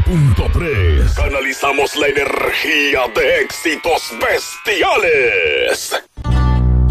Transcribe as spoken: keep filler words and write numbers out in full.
punto tres. Canalizamos la energía de éxitos bestiales.